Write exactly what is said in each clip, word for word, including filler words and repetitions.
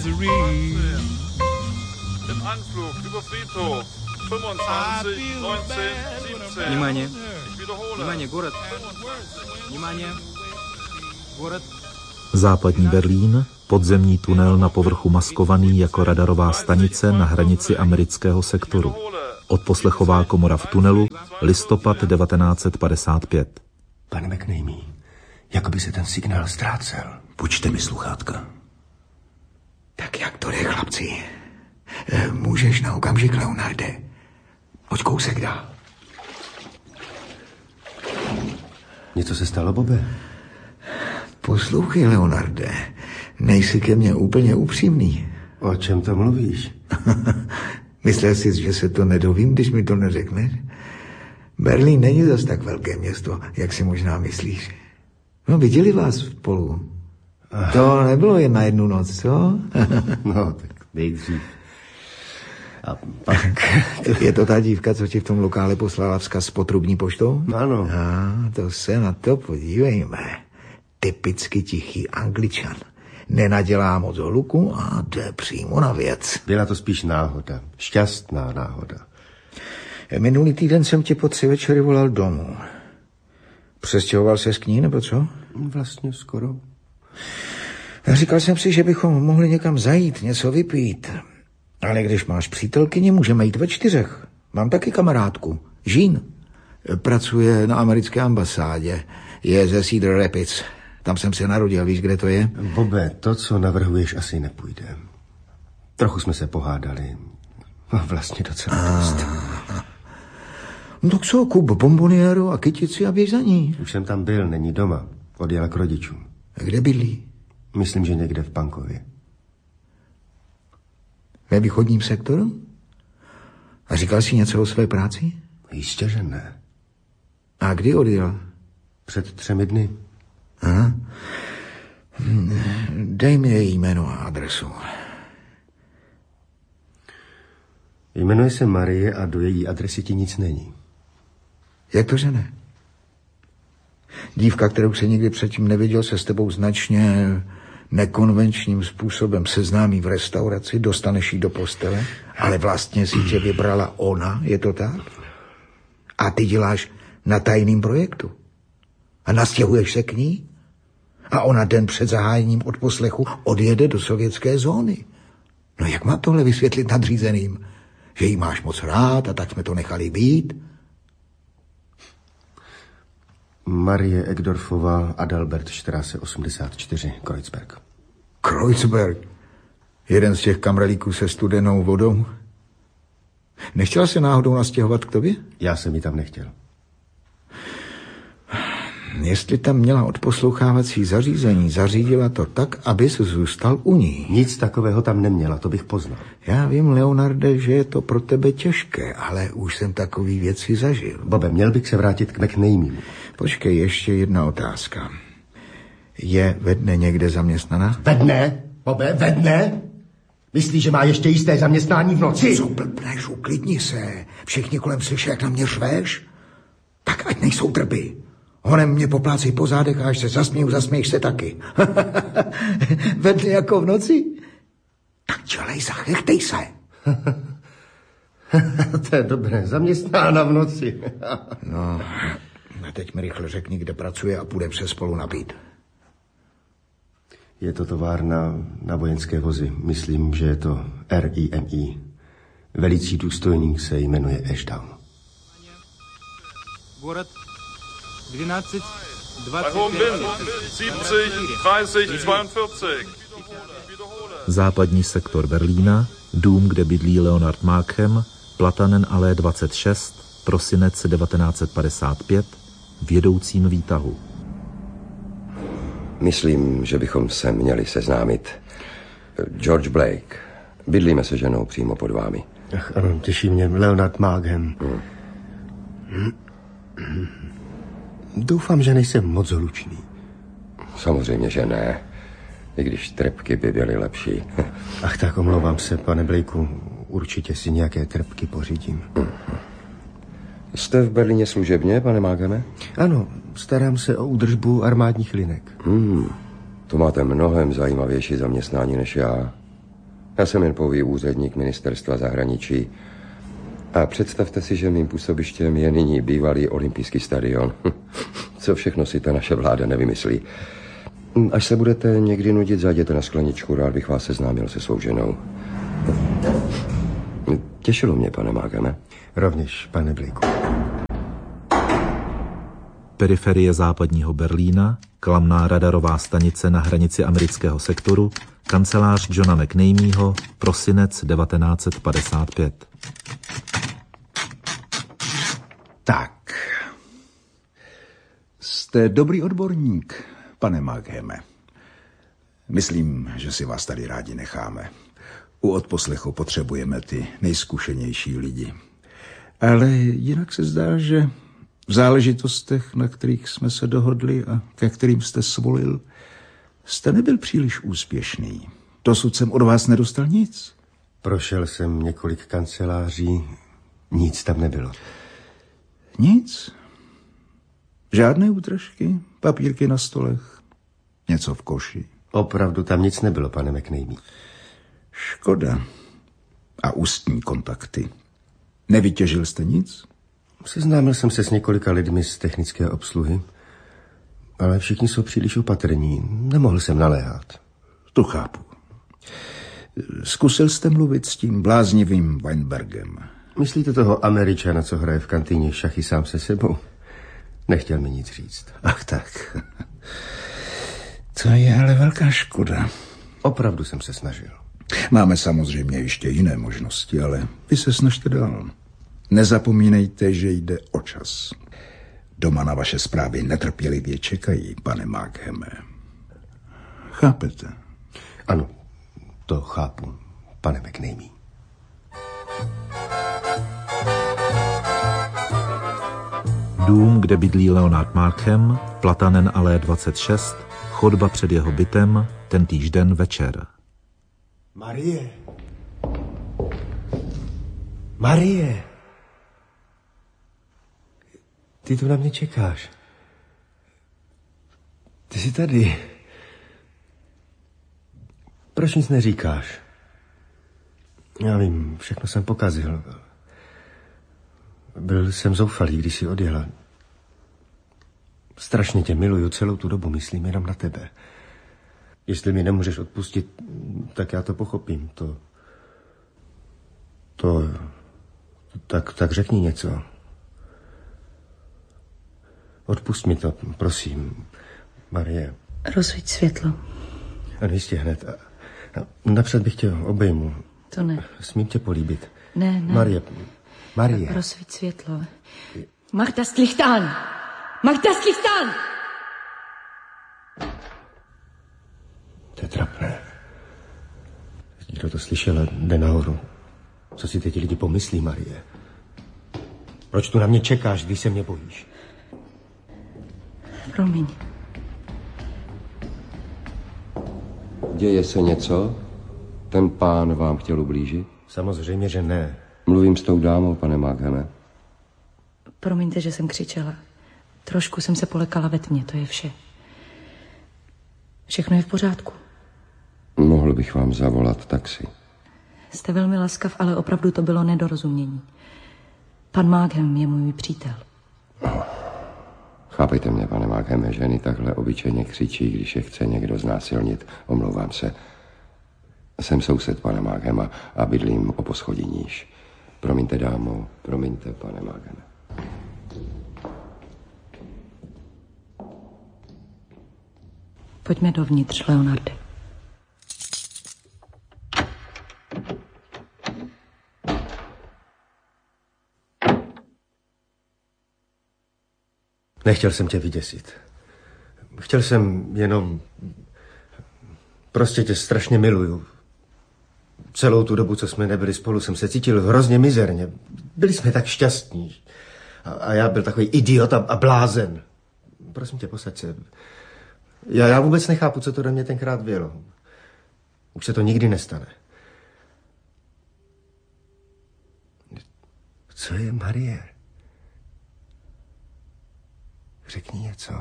misery. Im Anflug über Friedhof fünfundzwanzig, neunzehn, siebzehn. Внимание. Ich wiederhole. Внимание, город. Внимание. Город. Západní Berlín, podzemní tunel na povrchu maskovaný jako radarová stanice na hranici amerického sektoru. Odposlechová komora v tunelu, listopad devatenáct set padesát pět. Pane McNamee, jako by se ten signál ztrácel. Půjčte mi sluchátka. Tak jak to jde, chlapci? Můžeš na okamžik, Leonarde. Pojď kousek dál. Něco se stalo, Bobe? Poslouchej, Leonarde, nejsi ke mně úplně upřímný. O čem to mluvíš? Myslel jsi, že se to nedovím, když mi to neřekneš? Berlín není zas tak velké město, jak si možná myslíš. No, viděli vás spolu. To nebylo jen na jednu noc, co? No, tak nejdřív. A pak... Je to ta dívka, co ti v tom lokále poslala vzkaz s potrubní poštou? Ano. A to se na to podívejme. Typicky tichý Angličan. Nenadělá moc hluku a jde přímo na věc. Byla to spíš náhoda. Šťastná náhoda. Minulý týden jsem tě po tři večery volal domů. Přestěhoval ses k ní, nebo co? Vlastně skoro. Říkal jsem si, že bychom mohli někam zajít, něco vypít. Ale když máš přítelkyni, můžeme jít ve čtyřech. Mám taky kamarádku, Jean. Pracuje na americké ambasádě. Je ze Cedar Rapids. Tam jsem se narodil, víš, kde to je? Bobe, to, co navrhuješ, asi nepůjde. Trochu jsme se pohádali. Vlastně docela dost. No tak co, kup bombonieru a kytici a běž za ní. Už jsem tam byl, není doma. Odjela k rodičům. A kde bydlí? Myslím, že někde v Pankově. Ve východním sektoru? A říkal jsi něco o své práci? Jistě, že ne. A kdy odjela? Před třemi dny. Aha. Dej mi její jméno a adresu. Jmenuje se Marie a do její adresy ti nic není. Jak to, že ne? Dívka, kterou se nikdy předtím neviděl, se s tebou značně nekonvenčním způsobem seznámí v restauraci, dostaneš jí do postele, ale vlastně si tě vybrala ona, je to tak? A ty děláš na tajným projektu. A nastěhuješ se k ní? A ona den před zahájením odposlechu odjede do sovětské zóny. No jak mám tohle vysvětlit nadřízeným? Že jí máš moc rád a tak jsme to nechali být? Marie Egdorfová, Adalbert Straße osmdesát čtyři, Kreuzberg. Kreuzberg? Jeden z těch kamralíků se studenou vodou? Nechtěla se náhodou nastěhovat k tobě? Já jsem ji tam nechtěl. Jestli tam měla odposlouchávací zařízení, zařídila to tak, aby se zůstal u ní. Nic takového tam neměla, to bych poznal. Já vím, Leonarde, že je to pro tebe těžké, ale už jsem takový věci zažil. Bobe, měl bych se vrátit k McNamemu. Počkej, ještě jedna otázka. Je ve dne někde zaměstnaná? Ve dne? Bobe, ve dne? Myslíš, že má ještě jisté zaměstnání v noci? Co blbneš, uklidni se. Všichni kolem slyší, jak na mě řveš. Tak ať nejsou drby. Honem mě poplácej po zádech a až se zasměju, zasměješ se taky. Ve dne jako v noci? Tak dělej, zachechtej se. To je dobré, zaměstnána v noci. No, a teď mi rychle řekni, kde pracuje a půjdem se spolu napít. Je to továrna na vojenské vozy. Myslím, že je to R I M I. Velicí důstojník se jmenuje Ashdown. Город двенадцать, Bei hohem Wind siebzig, dreißig, zweiundvierzig. Západní sektor Berlína, dům, kde bydlí Leonard Markham, Platanen-Allee dvacet šest, prosinec devatenáct set padesát pět, v jedoucím výtahu. Myslím, že bychom se měli seznámit. George Blake. Bydlíme se ženou přímo pod vámi. Ach, ano, těší mě. Leonard Markham. Hmm. Doufám, že nejsem moc hlučný. Samozřejmě, že ne. I když trpky by byly lepší. Ach tak, omlouvám se, pane Blakeu. Určitě si nějaké trpky pořídím. Jste v Berlíně služebně, pane Markhame? Ano, starám se o údržbu armádních linek. Hmm, to máte mnohem zajímavější zaměstnání než já. Já jsem jen pouhý úředník ministerstva zahraničí. A představte si, že mým působištěm je nyní bývalý olympijský stadion. Co všechno si ta naše vláda nevymyslí. Až se budete někdy nudit, zajděte na skleničku, rád bych vás seznámil se svou ženou. Těšilo mě, pane Mágeme. Rovněž, pane Blakeu. Periferie západního Berlína, klamná radarová stanice na hranici amerického sektoru, kancelář Johna McNamieho, prosinec devatenáct set padesát pět. Tak. Jste dobrý odborník, pane Mágheme. Myslím, že si vás tady rádi necháme. U odposlechu potřebujeme ty nejzkušenější lidi. Ale jinak se zdá, že v záležitostech, na kterých jsme se dohodli a ke kterým jste svolil, jste nebyl příliš úspěšný. Dosud jsem od vás nedostal nic. Prošel jsem několik kanceláří, nic tam nebylo. Nic? Žádné útržky, papírky na stolech, něco v koši. Opravdu tam nic nebylo, pane McNamee. Škoda. A ústní kontakty. Nevytěžil jste nic? Seznámil jsem se s několika lidmi z technické obsluhy, ale všichni jsou příliš opatrní. Nemohl jsem naléhat. To chápu. Zkusil jste mluvit s tím bláznivým Weinbergem? Myslíte toho Američana, co hraje v kantýně šachy sám se sebou? Nechtěl mi nic říct. Ach tak. To je ale velká škoda. Opravdu jsem se snažil. Máme samozřejmě ještě jiné možnosti, ale vy se snažte dál. Nezapomínejte, že jde o čas. Doma na vaše zprávy netrpělivě čekají, pane Mágheme. Chápete? Ano, to chápu, pane McNamee. Dům, kde bydlí Leonard Markham, Platanen alé dvacet šest, chodba před jeho bytem, tentýž den večer. Marie. Marie. Ty tu na mě čekáš. Ty jsi tady. Proč nic neříkáš? Já vím, všechno jsem pokazil. Byl jsem zoufalý, když jsi odjela. Strašně tě miluju, celou tu dobu myslím jenom na tebe. Jestli mi nemůžeš odpustit, tak já to pochopím. To... To... Tak, tak řekni něco. Odpust mi to, prosím, Marie. Rozsvíť světlo. Ano, jistě hned. A, a napřed bych tě obejmu. To ne. Smím tě políbit. Ne, ne. Marie, Marie. Rozsvíť světlo. Mach das Licht an! Mach das Licht an! To je trapné. Kdo to slyšel a jde nahoru. Co si teď lidi pomyslí, Marie? Proč tu na mě čekáš, když se mě bojíš? Promiň. Děje se něco? Ten pán vám chtěl ublížit? Samozřejmě, že ne. Mluvím s tou dámou, pane Mágheme. Promiňte, že jsem křičela. Trošku jsem se polekala ve tmě, to je vše. Všechno je v pořádku. Mohl bych vám zavolat taxi. Jste velmi laskav, ale opravdu to bylo nedorozumění. Pan Mághem je můj přítel. Chápejte mě, pane Mágheme, ženy takhle obyčejně křičí, když je chce někdo znásilnit. Omlouvám se. Jsem soused pana Mághema a bydlím o poschodí níž. Promiňte, dámo, promiňte, pane Mágheme. Pojďme dovnitř, Leonarde. Nechtěl jsem tě vyděsit. Chtěl jsem jenom... Prostě tě strašně miluju. Celou tu dobu, co jsme nebyli spolu, jsem se cítil hrozně mizerně. Byli jsme tak šťastní. A, a já byl takový idiot a, a blázen. Prosím tě, posaď se. Já, já vůbec nechápu, co to do mě tenkrát bylo. Už se to nikdy nestane. Co je, Marie? Řekni něco.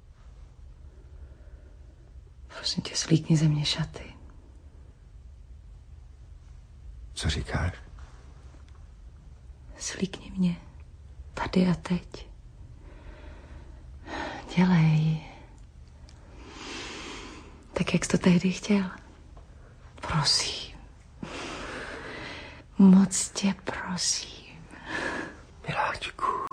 Prosím tě, slíkni ze mě šaty. Co říkáš? Slíkni mě. Tady a teď. Dělej. Tak, jak jsi to tehdy chtěl. Prosím. Moc tě prosím. Miláčku.